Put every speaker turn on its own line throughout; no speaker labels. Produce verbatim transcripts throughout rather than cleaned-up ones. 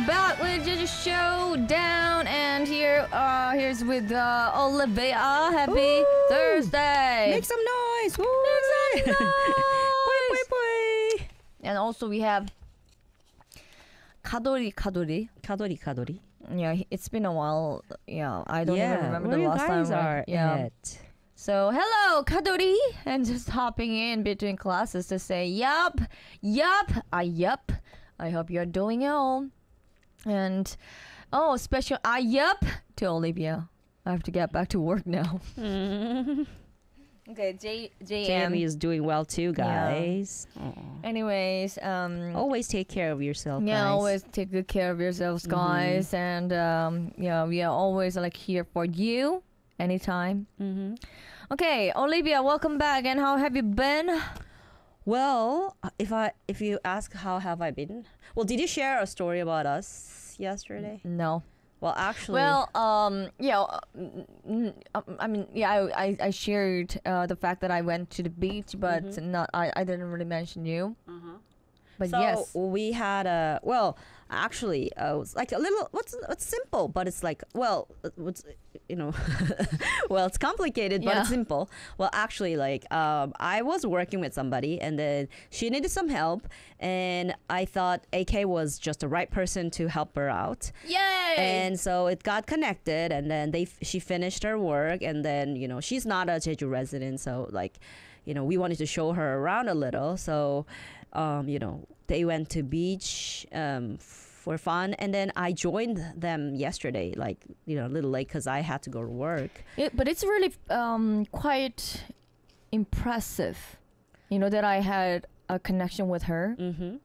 back with Jeju Showdown, and here, uh, here's with uh, Olivia. Happy
Ooh.
Thursday!
Make some noise! Woo.
Make some noise!
Boy, boy, boy.
And also we have Kadori Kadori.
Kadori, Kadori.
Yeah, it's been a while. Yeah, I don't
yeah,
even remember
where
the
you
last
guys
time.
are
yeah.
at?
So, hello, Kadori, and just hopping in between classes to say, yup, yup, ah, yup. I hope you're doing well. And, oh, special ah, yup to Olivia. I have to get back to work now.
Mm.
Okay, J J M.
Jamie is doing well too, guys.
Yeah. Anyways, um,
always take care of yourself,
yeah,
guys.
always take good care of yourselves, guys. Mm-hmm. And um, yeah, we are always like here for you anytime.
Mm-hmm.
Okay, Olivia, welcome back. And how have you been?
Well, if I if you ask how have I been, well, did you share a story about us yesterday?
No.
Well, actually,
well, um, yeah, uh, n- n- I mean, yeah, I I, I shared uh, the fact that I went to the beach, but
mm-hmm.
not I, I didn't really mention you.
uh-huh.
But
so
yes,
we had a well, actually, uh, it was like a little what's it's simple, but it's like well, what's you know, well, it's complicated, but
Yeah.
it's simple. Well, actually, like um, I was working with somebody, and then she needed some help, and I thought A K was just the right person to help her out.
yay!
And so it got connected, and then they f- she finished her work, and then you know she's not a Jeju resident, so like, you know, we wanted to show her around a little. So, um, you know, they went to beach um, for fun, and then I joined them yesterday, like you know, a little late because I had to go to work.
It, but it's really um quite impressive, you know, that I had a connection with her.
Mm-hmm.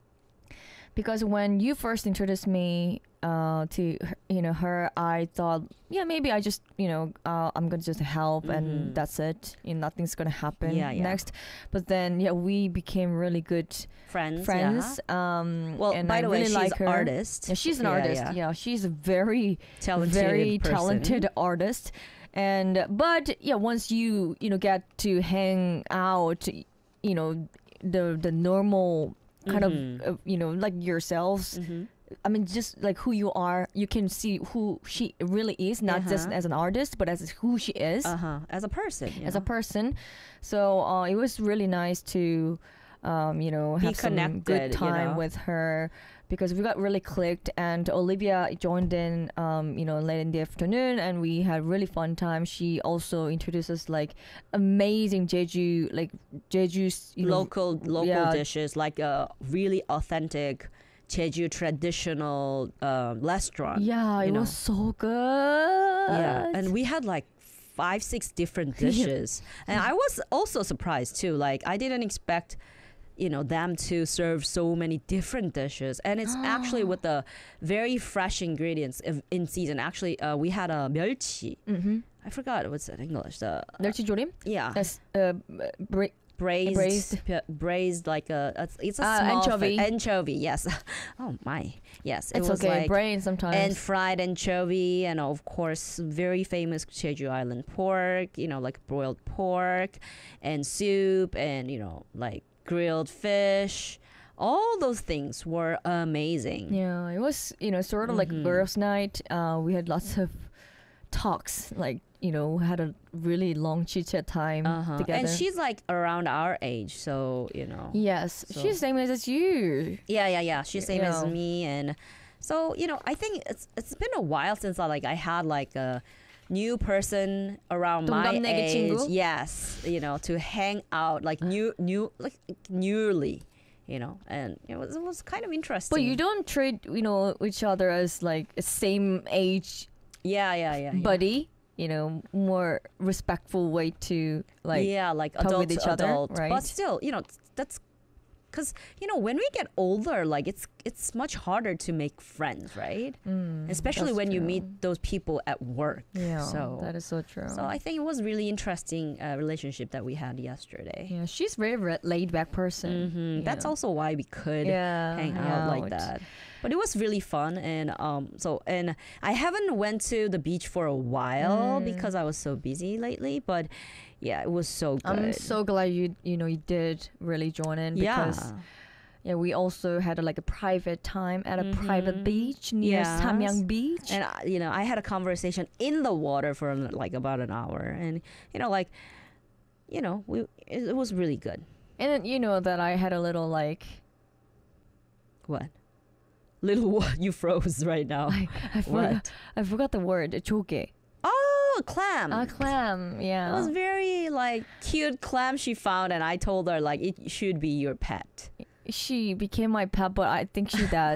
Because when you first introduced me uh, to her, you know her, I thought, yeah, maybe I just you know uh, I'm gonna just help
Mhm.
and that's it. You know, nothing's gonna happen
Yeah, yeah.
next. But then yeah, we became really good
Friends.
friends. Um,
Well,
and
by
I
the
really
way, she's
like
an
her.
artist.
Yeah, she's an
Yeah,
artist.
yeah.
Yeah. she's a very
Talented
very
person.
talented artist. And but yeah, once you you know get to hang out, you know the the normal kind
Mhm.
of uh, you know like yourselves.
Mm-hmm.
I mean, just like who you are, you can see who she really is, not just
Uh-huh.
as an artist, but as who she is
Uh huh. As a person. you
as a
know.
person. So uh, it was really nice to, um, you know,
Be
have some
connected,
good
you
time
know.
with her because we got really clicked. And Olivia joined in, um, you know, late in the afternoon, and we had really fun time. She also introduced us like amazing Jeju, like Jeju's you know,
local local
yeah.
dishes, like a really authentic Jeju traditional um, restaurant.
Yeah,
you
it
know.
was so good.
Yeah, and we had like five, six different dishes, and I was also surprised too. Like I didn't expect, you know, them to serve so many different dishes, and it's actually with the very fresh ingredients of- in season. Actually, uh, we had a 멸치.
Mm-hmm.
I forgot what's it in English. The uh,
멸치조림?
yeah.
Yes. Uh, bra-
braised,
braised.
p- braised like a, a it's a
Uh,
small
anchovy.
fi- anchovy. Yes. Oh my. Yes. It
it's
was
okay.
like
Brain sometimes.
and fried anchovy, and of course very famous Jeju Island pork. You know, like broiled pork, and soup, and you know, like grilled fish. All those things were amazing.
yeah, it was you know sort of like
Mhm.
girls' night. Uh, we had lots of talks. Like you know, had a really long chit chat time
Uh-huh.
together.
And she's like around our age, so you know.
yes,
So-
she's the same age as you.
Yeah, yeah, yeah. She's same as
Yeah.
me, and so you know, I think it's it's been a while since I like I had like a new person around my
동갑내기
age.
친구?
Yes, you know, to hang out like new, new, like newly, you know, and it was it was kind of interesting.
But you don't treat you know each other as like a same age
Yeah, yeah, yeah. yeah.
buddy. You know, more respectful way to like.
yeah, like
talk
adult
with each
to
other,
adult,
right?
but still, you know, that's because you know when we get older, like it's it's much harder to make friends, right?
Mm,
Especially
that's
when you
true.
meet those people at work.
Yeah,
so
that is so true.
So I think it was really interesting uh, relationship that we had yesterday.
yeah, she's very re- laid back person.
hmm
you
That's
know.
also why we could
yeah,
hang out like that. But it was really fun, and um, so and I haven't went to the beach for a while
Mm.
because I was so busy lately. But yeah, it was so good.
I'm so glad you you know you did really join in because
yeah.
Yeah, we also had a, like a private time at a private
Mhm.
beach near
Yes.
Samyang Beach.
And I- you know, I had a conversation in the water for like about an hour, and you know, like, you know, we it, it was really good.
And then you know that I had a little like
What? Little what? You froze right now.
I, I forgot
What?
I forgot the word 조개.
Oh, a clam.
A clam, yeah.
It was very like cute clam she found, and I told her like it should be your pet.
She became my pet, but I think she died.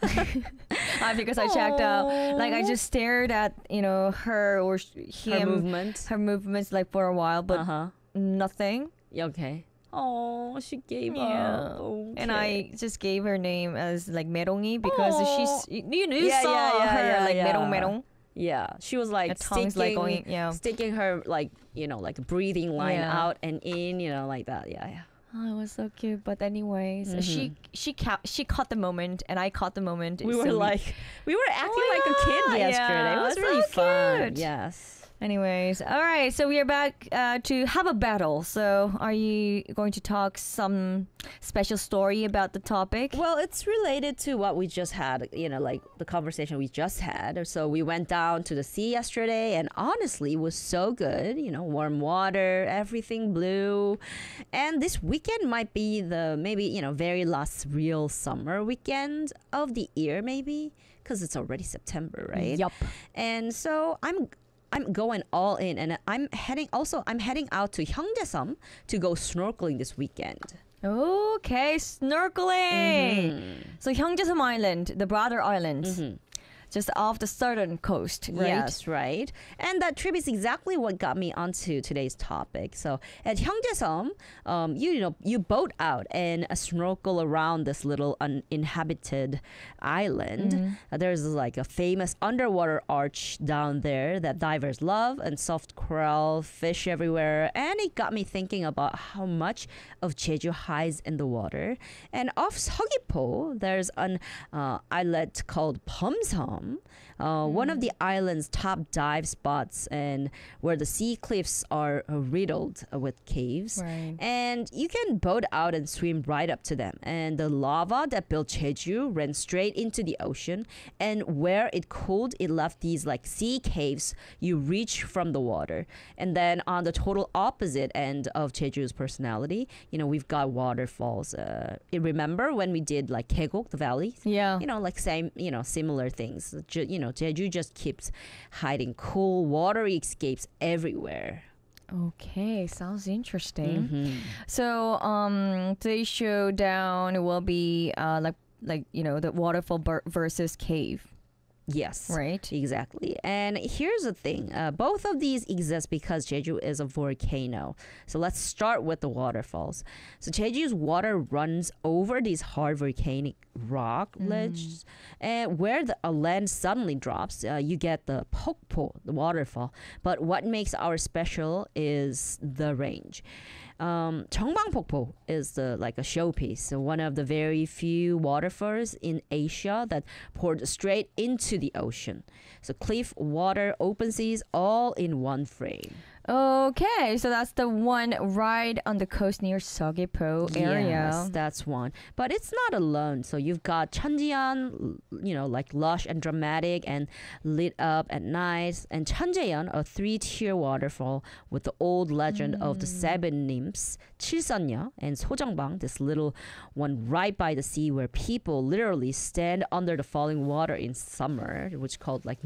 uh, because I checked out. Like I just stared at you know her or sh-
her
him,
movement.
her movements like for a while, but
Uh huh.
nothing.
Okay. Oh, she gave
Yeah.
up. Okay.
And I just gave her name as like Merongi because
Aw.
she's you, you know, you
Yeah,
saw
yeah, yeah,
her
yeah,
like
yeah.
Merong Merong.
Yeah, she was like
Her tongue's like
sticking,
going, yeah.
sticking her like you know like breathing line
Yeah.
out and in, you know, like that. Yeah, yeah.
Oh, it was so cute. But anyways, she
Mhm.
she ca- she caught the moment, and I caught the moment.
We
so
were like, we were acting
Oh my
like a kid
God,
yesterday. It
yeah,
was
so
really fun.
cute.
Yes.
Anyways, all right. So we are back uh, to have a battle. So are you going to talk some special story about the topic?
Well, it's related to what we just had, you know, like the conversation we just had. So we went down to the sea yesterday, and honestly, it was so good. You know, warm water, everything blue. And this weekend might be the maybe, you know, very last real summer weekend of the year, maybe, because it's already September, right?
Yup.
And so I'm I'm going all in, and I'm heading also I'm heading out to Hyungdae-sam to go snorkeling this weekend.
Okay, snorkeling. So Hyungjae Island, the brother island,
Mhm.
just off the southern coast, right?
Yes, right. And that trip is exactly what got me onto today's topic. So at Hyungdae-sam, um, you, you know, you boat out and uh, snorkel around this little uninhabited island. Uh, there's like a famous underwater arch down there that divers love, and soft coral, fish everywhere. And it got me thinking about how much of Jeju hides in the water. And off Seogwipo, there's an uh, islet called Pomsam. Uh, One of the island's top dive spots, and where the sea cliffs are uh, riddled uh, with caves.
Right.
And you can boat out and swim right up to them. And the lava that built Jeju ran straight into the ocean. And where it cooled, it left these like sea caves you reach from the water. And then on the total opposite end of Jeju's personality, you know, we've got waterfalls. Uh, you remember when we did like Taeguk, the valley?
Yeah.
You know, like same, you know, similar things. Ju- you know, Jeju just keeps hiding cool, watery escapes everywhere.
Okay, sounds interesting.
Mhm.
So um, today's showdown will be uh, like like you know the waterfall ber- versus cave,
Yes.
right?
Exactly. And here's the thing. Uh, both of these exist because Jeju is a volcano. So let's start with the waterfalls. So Jeju's water runs over these hard volcanic rock ledges. And where the uh, land suddenly drops, uh, you get the Pokpo, the waterfall. But what makes ours special is the range. Um, Cheongbangpokpo is the like a showpiece, so one of the very few waterfalls in Asia that poured straight into the ocean. So cliff, water, open seas, all in one frame.
Okay, so that's the one right on the coast near Seogwipo area.
Yes, that's one. But it's not alone. So you've got Cheonjeon, you know, like lush and dramatic and lit up at night, and Cheonjeon, a three-tier waterfall with the old legend of the seven nymphs, Chilseonnya and Sojeongbang, this little one right by the sea where people literally stand under the falling water in summer, which is called like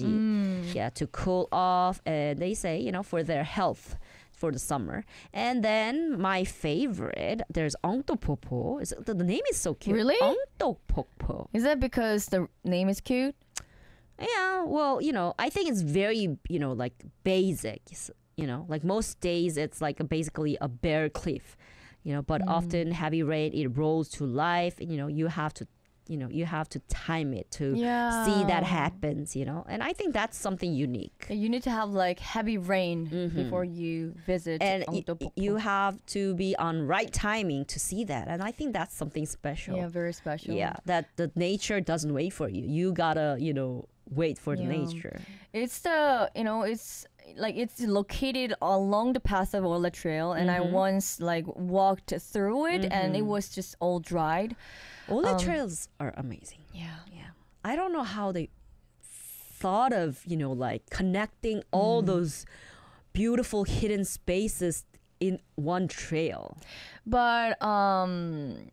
물맞이, yeah, to cool off. And they say, you know, for their health for the summer. And then my favorite, there's Ongtopopo. Is the, the name is so cute.
Really?
Ongtopopo.
Is that because the name is cute?
Yeah, well, you know, I think it's very, you know, like basic. You know, like most days it's like a, basically a bare cliff. You know, but often heavy rain, it rolls to life. And, you know, you have to you know you have to time it to
Yeah.
see that happens, you know and I think that's something unique.
You need to have like heavy rain
Mhm.
before you visit.
And y-
Ongtopopo.
you have to be on right timing to see that, and I think that's something special.
Yeah, very special.
Yeah, that the nature doesn't wait for you. You gotta, you know, wait for the
Yeah.
nature.
It's the you know it's like it's located along the path of Ola Trail, and I
Mhm.
once like walked through it, and it
Mhm.
was just all dried.
All the
Um,
trails are amazing.
Yeah.
Yeah. I don't know how they thought of, you know, like connecting all
Mm.
those beautiful hidden spaces in one trail.
But um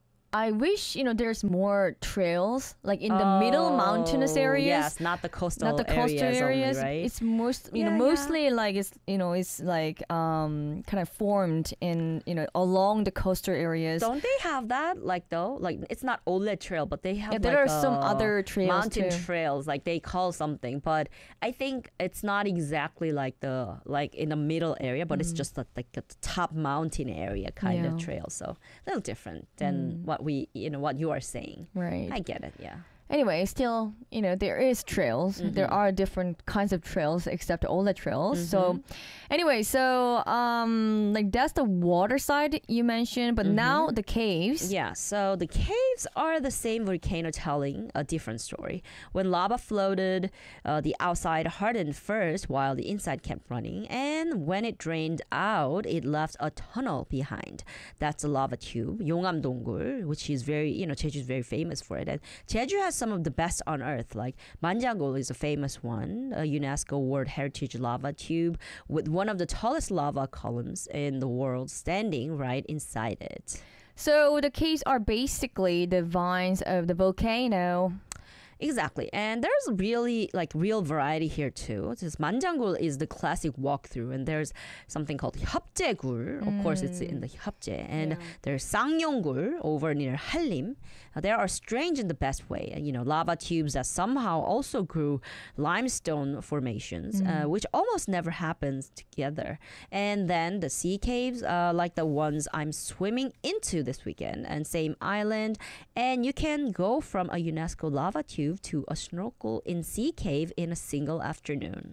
I wish, you know, there's more trails like in the middle mountainous
Oh,
areas.
Yes, not the coastal
Not the coastal
areas,
areas.
only, right?
It's most, you know,
Yeah, yeah.
mostly like it's, you know, it's like um kind of formed in, you know, along the coastal areas.
Don't they have that? Like though, like it's not Ole Trail, but they have.
Yeah, there
like,
are some
uh,
other trails
mountain
too.
trails, like they call something. But I think it's not exactly like the like in the middle area, but it's just a, like a top mountain area kind of
Mm. Yeah.
trail. So a little different than
Mm.
what we, you know, what you are saying.
Right.
I get it. Yeah.
Anyway, still, you know, there is trails. There
Mhm.
are different kinds of trails except all the trails. So
Mhm.
anyway, so um like that's the water side you mentioned, but now the caves.
Yeah, so the caves are the same volcano telling a different story. When lava floated, uh, the outside hardened first while the inside kept running, and when it drained out, it left a tunnel behind. That's a lava tube, Yongam Donggul, which is very, you know, Jeju is very famous for it. And Jeju has some of the best on earth, like Manjangul is a famous one, a UNESCO World Heritage lava tube with one of the tallest lava columns in the world standing right inside it.
So the caves are basically the vines of the volcano.
Exactly. And there's really like real variety here too. This Manjangul is the classic walkthrough, and there's something called Hyupjaegul. Of course, it's in the Hyupjae. And
Yeah.
there's Sangyonggul over near Hallim. Uh, they are strange in the best way. You know, lava tubes that somehow also grew limestone formations, uh, which almost never happens together. And then the sea caves, uh, like the ones I'm swimming into this weekend, and same island. And you can go from a UNESCO lava tube to a snorkel in sea cave in a single afternoon.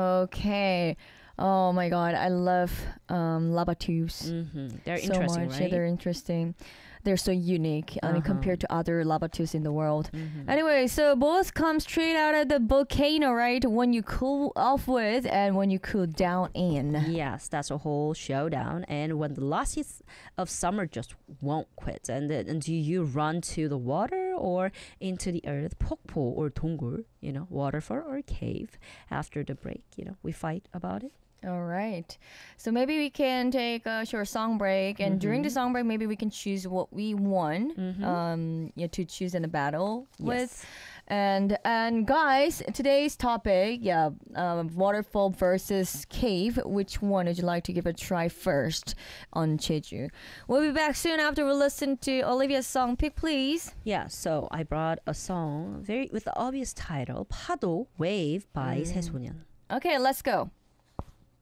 Okay. Oh my god, I love um, lava tubes
hmm They're
so
interesting,
much.
right?
Yeah, they're interesting. They're so unique. I mean,
Uh-huh.
compared to other lava tubes in the world.
Mhm.
Anyway, so both come straight out of the volcano, right? When you cool off with and when you cool down in.
Yes, that's a whole showdown. And when the last heat of summer just won't quit, and then and do you run to the water or into the earth, pokpo or 동굴, you know, waterfall or cave? After the break, you know, we fight about it.
All right. So maybe we can take a short song break, and during the song break, maybe we can choose what we want um, yeah, to choose in a battle with.
Yes.
And and guys, today's topic, yeah, um, waterfall versus cave. Which one would you like to give a try first on Jeju? We'll be back soon after we listen to Olivia's song. Pick, please.
Yeah, so I brought a song very with the obvious title, 파도 Wave by 새소년.
Okay, let's go.